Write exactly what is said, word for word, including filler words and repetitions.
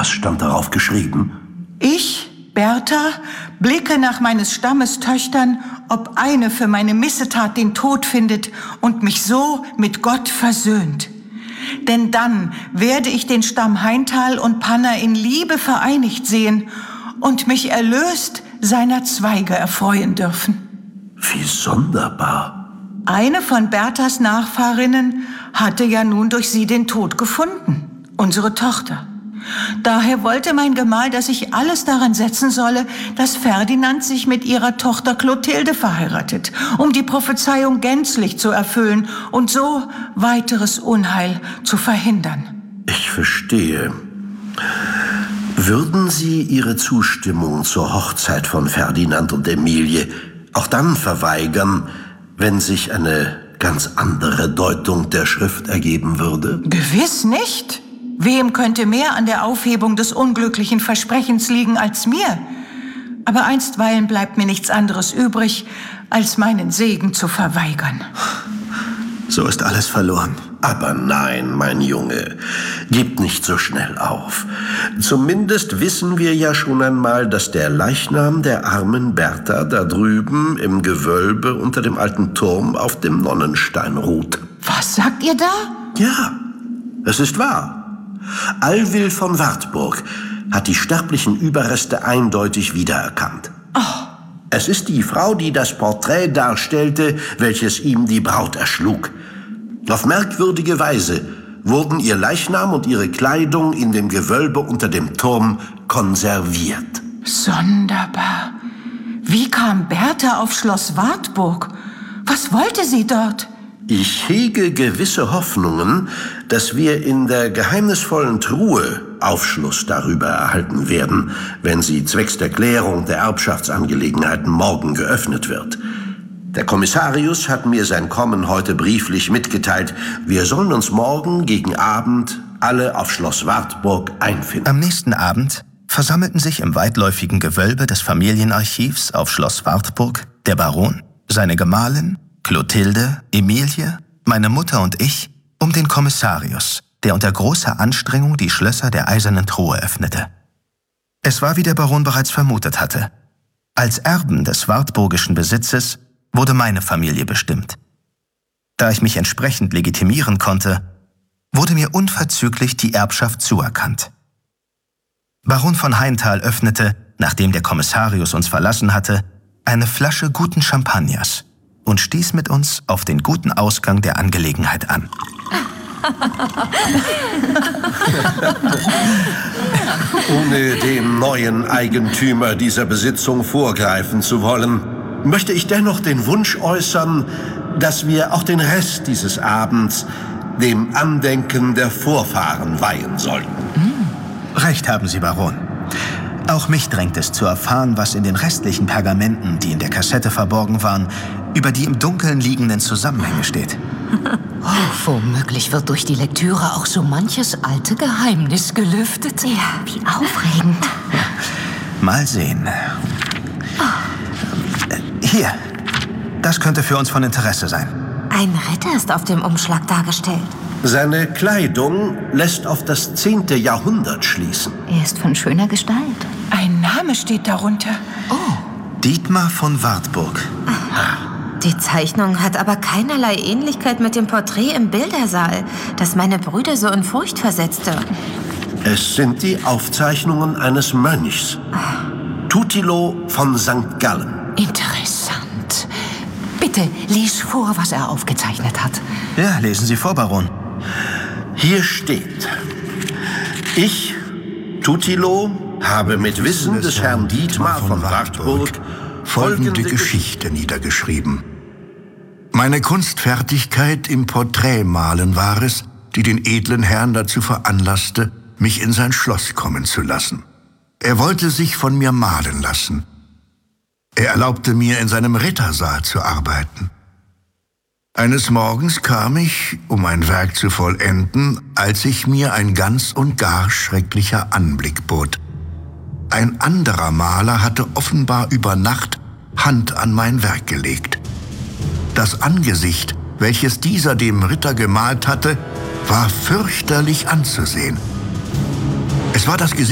Was stand darauf geschrieben? Ich, Bertha, blicke nach meines Stammes Töchtern, ob eine für meine Missetat den Tod findet und mich so mit Gott versöhnt. Denn dann werde ich den Stamm Heintal und Panna in Liebe vereinigt sehen und mich erlöst seiner Zweige erfreuen dürfen. Wie sonderbar. Eine von Berthas Nachfahrinnen hatte ja nun durch sie den Tod gefunden, unsere Tochter. Daher wollte mein Gemahl, dass ich alles daran setzen solle, dass Ferdinand sich mit ihrer Tochter Clotilde verheiratet, um die Prophezeiung gänzlich zu erfüllen und so weiteres Unheil zu verhindern. Ich verstehe. Würden Sie Ihre Zustimmung zur Hochzeit von Ferdinand und Emilie auch dann verweigern, wenn sich eine ganz andere Deutung der Schrift ergeben würde? Gewiss nicht. Wem könnte mehr an der Aufhebung des unglücklichen Versprechens liegen als mir? Aber einstweilen bleibt mir nichts anderes übrig, als meinen Segen zu verweigern. So ist alles verloren. Aber nein, mein Junge, gib nicht so schnell auf. Zumindest wissen wir ja schon einmal, dass der Leichnam der armen Bertha da drüben im Gewölbe unter dem alten Turm auf dem Nonnenstein ruht. Was sagt ihr da? Ja, es ist wahr. Alwil von Wartburg hat die sterblichen Überreste eindeutig wiedererkannt. Oh. Es ist die Frau, die das Porträt darstellte, welches ihm die Braut erschlug. Auf merkwürdige Weise wurden ihr Leichnam und ihre Kleidung in dem Gewölbe unter dem Turm konserviert. Sonderbar. Wie kam Bertha auf Schloss Wartburg? Was wollte sie dort? Ich hege gewisse Hoffnungen, dass wir in der geheimnisvollen Truhe Aufschluss darüber erhalten werden, wenn sie zwecks der Klärung der Erbschaftsangelegenheiten morgen geöffnet wird. Der Kommissarius hat mir sein Kommen heute brieflich mitgeteilt. Wir sollen uns morgen gegen Abend alle auf Schloss Wartburg einfinden. Am nächsten Abend versammelten sich im weitläufigen Gewölbe des Familienarchivs auf Schloss Wartburg der Baron, seine Gemahlin, Clotilde, Emilie, meine Mutter und ich um den Kommissarius, der unter großer Anstrengung die Schlösser der eisernen Truhe öffnete. Es war, wie der Baron bereits vermutet hatte. Als Erben des wartburgischen Besitzes wurde meine Familie bestimmt. Da ich mich entsprechend legitimieren konnte, wurde mir unverzüglich die Erbschaft zuerkannt. Baron von Heintal öffnete, nachdem der Kommissarius uns verlassen hatte, eine Flasche guten Champagners und stieß mit uns auf den guten Ausgang der Angelegenheit an. Ohne dem neuen Eigentümer dieser Besitzung vorgreifen zu wollen, möchte ich dennoch den Wunsch äußern, dass wir auch den Rest dieses Abends dem Andenken der Vorfahren weihen sollten. Recht haben Sie, Baron. Auch mich drängt es zu erfahren, was in den restlichen Pergamenten, die in der Kassette verborgen waren, über die im Dunkeln liegenden Zusammenhänge steht. Oh, womöglich wird durch die Lektüre auch so manches alte Geheimnis gelüftet. Ja, wie aufregend. Mal sehen. Hier, das könnte für uns von Interesse sein. Ein Ritter ist auf dem Umschlag dargestellt. Seine Kleidung lässt auf das zehnte Jahrhundert schließen. Er ist von schöner Gestalt. Ein Name steht darunter. Oh, Dietmar von Wartburg. Die Zeichnung hat aber keinerlei Ähnlichkeit mit dem Porträt im Bildersaal, das meine Brüder so in Furcht versetzte. Es sind die Aufzeichnungen eines Mönchs. Tutilo von Sankt Gallen. Interessant. Bitte, lies vor, was er aufgezeichnet hat. Ja, lesen Sie vor, Baron. Hier steht: Ich, Tutilo, habe mit Wissen des Herrn Dietmar von Wartburg folgende Geschichte niedergeschrieben. Meine Kunstfertigkeit im Porträtmalen war es, die den edlen Herrn dazu veranlasste, mich in sein Schloss kommen zu lassen. Er wollte sich von mir malen lassen. Er erlaubte mir, in seinem Rittersaal zu arbeiten. Eines Morgens kam ich, um mein Werk zu vollenden, als sich mir ein ganz und gar schrecklicher Anblick bot. Ein anderer Maler hatte offenbar über Nacht Hand an mein Werk gelegt. Das Angesicht, welches dieser dem Ritter gemalt hatte, war fürchterlich anzusehen. Es war das Gesicht